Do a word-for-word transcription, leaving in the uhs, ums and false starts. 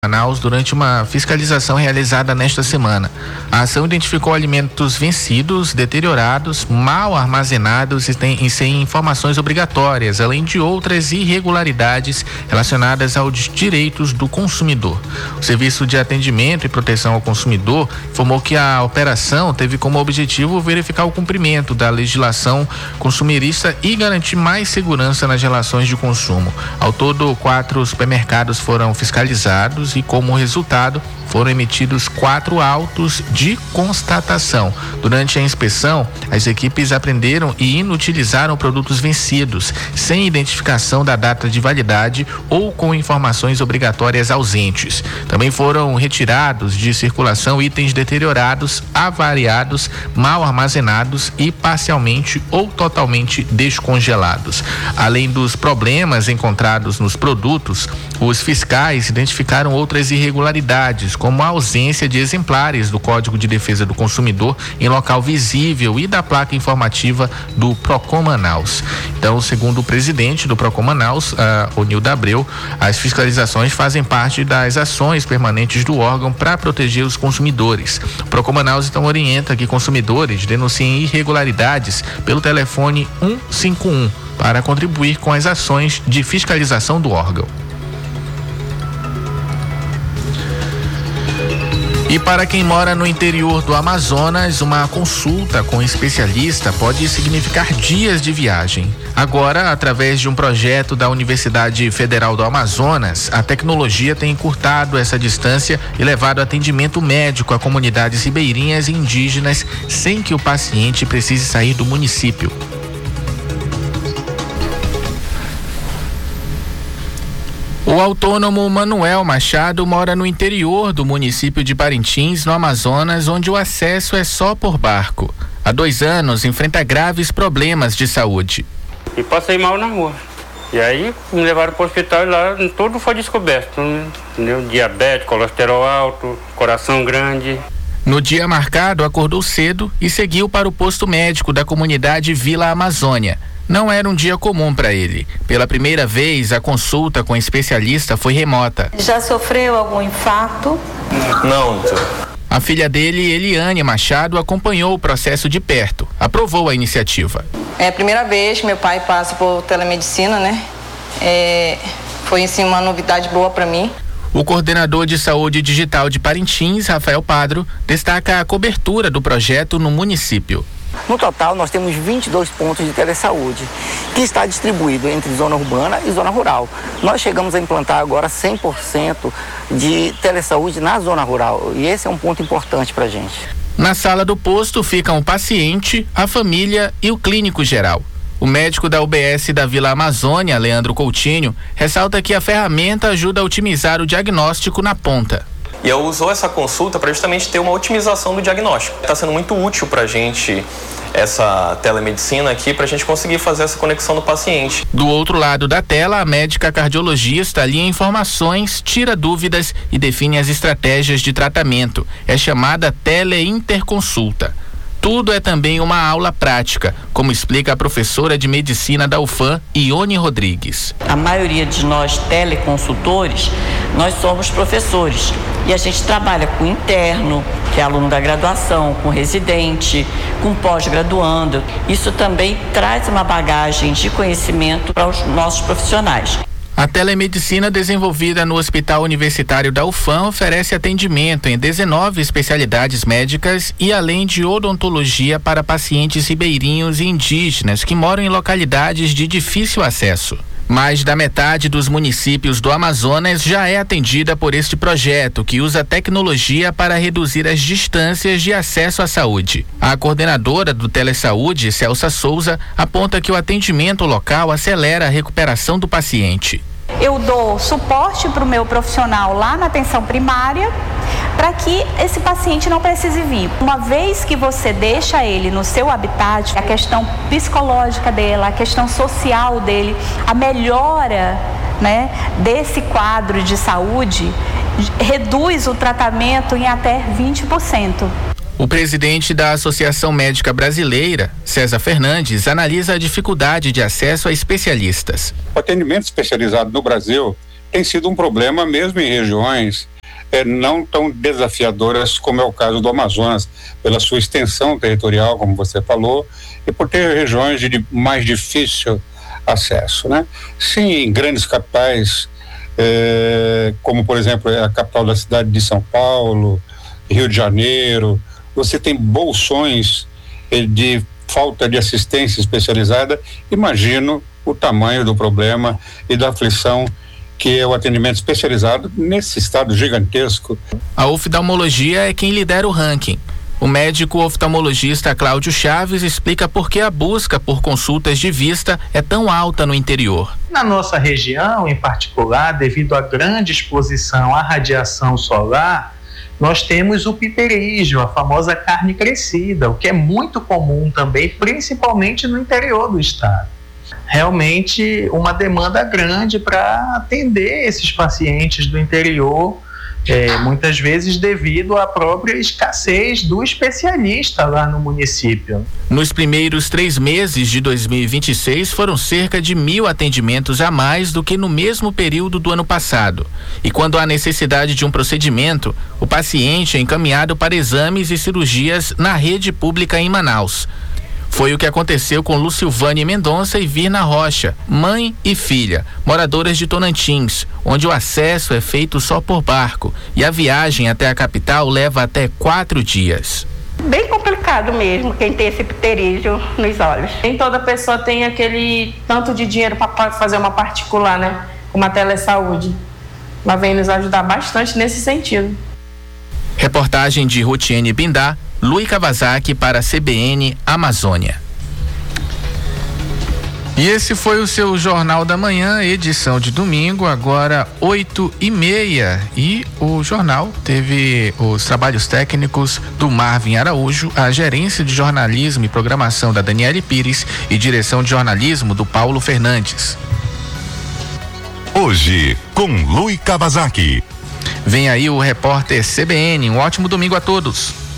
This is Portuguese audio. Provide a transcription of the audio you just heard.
Manaus durante uma fiscalização realizada nesta semana. A ação identificou alimentos vencidos, deteriorados, mal armazenados e, tem, e sem informações obrigatórias, além de outras irregularidades relacionadas aos direitos do consumidor. O Serviço de Atendimento e Proteção ao Consumidor informou que a operação teve como objetivo verificar o cumprimento da legislação consumerista e garantir mais segurança nas relações de consumo. Ao todo, quatro supermercados foram fiscalizados e, como resultado, foram emitidos quatro autos de constatação. Durante a inspeção, as equipes apreenderam e inutilizaram produtos vencidos, sem identificação da data de validade ou com informações obrigatórias ausentes. Também foram retirados de circulação itens deteriorados, avariados, mal armazenados e parcialmente ou totalmente descongelados. Além dos problemas encontrados nos produtos, os fiscais identificaram outras irregularidades, como a ausência de exemplares do Código de Defesa do Consumidor em local visível e da placa informativa do Procon Manaus. Então, segundo o presidente do Procon Manaus, uh, o Nildo Abreu, as fiscalizações fazem parte das ações permanentes do órgão para proteger os consumidores. O Procon Manaus então orienta que consumidores denunciem irregularidades pelo telefone um cinco um para contribuir com as ações de fiscalização do órgão. E para quem mora no interior do Amazonas, uma consulta com especialista pode significar dias de viagem. Agora, através de um projeto da Universidade Federal do Amazonas, a tecnologia tem encurtado essa distância e levado atendimento médico a comunidades ribeirinhas e indígenas sem que o paciente precise sair do município. O autônomo Manuel Machado mora no interior do município de Parintins, no Amazonas, onde o acesso é só por barco. Há dois anos enfrenta graves problemas de saúde. E passei mal na rua. E aí me levaram para o hospital e lá tudo foi descoberto, né? Diabetes, colesterol alto, coração grande. No dia marcado, acordou cedo e seguiu para o posto médico da comunidade Vila Amazônia. Não era um dia comum para ele. Pela primeira vez, a consulta com especialista foi remota. Já sofreu algum infarto? Não, doutor. A filha dele, Eliane Machado, acompanhou o processo de perto. Aprovou a iniciativa. É a primeira vez que meu pai passa por telemedicina, né? É, foi, assim, uma novidade boa para mim. O coordenador de saúde digital de Parintins, Rafael Padro, destaca a cobertura do projeto no município. No total, nós temos vinte e dois pontos de telesaúde, que está distribuído entre zona urbana e zona rural. Nós chegamos a implantar agora cem por cento de telesaúde na zona rural, e esse é um ponto importante para a gente. Na sala do posto ficam o paciente, a família e o clínico geral. O médico da U B S da Vila Amazônia, Leandro Coutinho, ressalta que a ferramenta ajuda a otimizar o diagnóstico na ponta. E eu uso essa consulta para justamente ter uma otimização do diagnóstico. Está sendo muito útil para a gente essa telemedicina aqui, para a gente conseguir fazer essa conexão do paciente. Do outro lado da tela, a médica cardiologista alinha informações, tira dúvidas e define as estratégias de tratamento. É chamada teleinterconsulta. Tudo é também uma aula prática, como explica a professora de medicina da U F A M, Ione Rodrigues. A maioria de nós teleconsultores, nós somos professores e a gente trabalha com interno, que é aluno da graduação, com residente, com pós-graduando. Isso também traz uma bagagem de conhecimento para os nossos profissionais. A telemedicina desenvolvida no Hospital Universitário da U F A M oferece atendimento em dezenove especialidades médicas e além de odontologia para pacientes ribeirinhos e indígenas que moram em localidades de difícil acesso. Mais da metade dos municípios do Amazonas já é atendida por este projeto, que usa tecnologia para reduzir as distâncias de acesso à saúde. A coordenadora do Telesaúde, Celsa Souza, aponta que o atendimento local acelera a recuperação do paciente. Eu dou suporte para o meu profissional lá na atenção primária, para que esse paciente não precise vir. Uma vez que você deixa ele no seu habitat, a questão psicológica dele, a questão social dele, a melhora, né, desse quadro de saúde, reduz o tratamento em até vinte por cento. O presidente da Associação Médica Brasileira, César Fernandes, analisa a dificuldade de acesso a especialistas. O atendimento especializado no Brasil tem sido um problema mesmo em regiões é, não tão desafiadoras como é o caso do Amazonas, pela sua extensão territorial, como você falou, e por ter regiões de mais difícil acesso, né? Sim, em grandes capitais, é, como por exemplo a capital da cidade de São Paulo, Rio de Janeiro, você tem bolsões eh, de falta de assistência especializada. Imagino o tamanho do problema e da aflição que é o atendimento especializado nesse estado gigantesco. A oftalmologia é quem lidera o ranking. O médico oftalmologista Cláudio Chaves explica por que a busca por consultas de vista é tão alta no interior. Na nossa região, em particular, devido à grande exposição à radiação solar, nós temos o pterígio, a famosa carne crescida, o que é muito comum também, principalmente no interior do estado. Realmente uma demanda grande para atender esses pacientes do interior, é, muitas vezes devido à própria escassez do especialista lá no município. Nos primeiros três meses de dois mil e vinte e seis foram cerca de mil atendimentos a mais do que no mesmo período do ano passado. E quando há necessidade de um procedimento, o paciente é encaminhado para exames e cirurgias na rede pública em Manaus. Foi o que aconteceu com Lucilvane Mendonça e Virna Rocha, mãe e filha, moradoras de Tonantins, onde o acesso é feito só por barco e a viagem até a capital leva até quatro dias. Bem complicado mesmo quem tem esse pterígio nos olhos. Nem toda pessoa tem aquele tanto de dinheiro para fazer uma particular, né? Como a telesaúde. Ela vem nos ajudar bastante nesse sentido. Reportagem de Rutiene Bindá, Lui Kawasaki para a C B N Amazônia. E esse foi o seu Jornal da Manhã, edição de domingo, agora oito e meia. E o jornal teve os trabalhos técnicos do Marvin Araújo, a gerência de jornalismo e programação da Daniele Pires e direção de jornalismo do Paulo Fernandes. Hoje, com Lui Kawasaki. Vem aí o repórter C B N. Um ótimo domingo a todos.